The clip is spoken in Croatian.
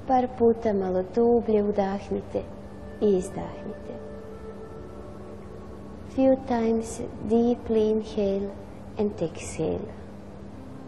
Par puta malo dublje udahnite i izdahnite. Few times deeply inhale and exhale.